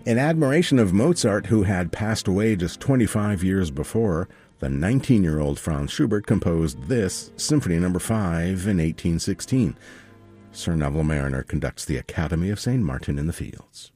In admiration of Mozart, who had passed away just 25 years before, the 19-year-old Franz Schubert composed this, Symphony No. 5, in 1816. Sir Neville Marriner conducts the Academy of St. Martin in the Fields.